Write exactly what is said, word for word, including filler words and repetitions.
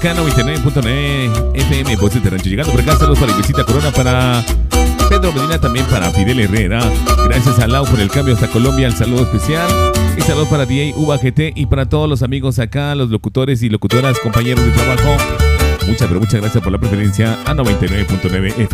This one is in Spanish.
K noventa y nueve punto nueve F M, Voces de Rancho. Llegando por acá, saludos para Inesita Corona, para Pedro Medina, también para Fidel Herrera. Gracias a Lau por el cambio hasta Colombia, el saludo especial. Y saludos para D J U A G T y para todos los amigos acá, los locutores y locutoras, compañeros de trabajo. Muchas, pero muchas gracias por la preferencia a noventa y nueve punto nueve F M.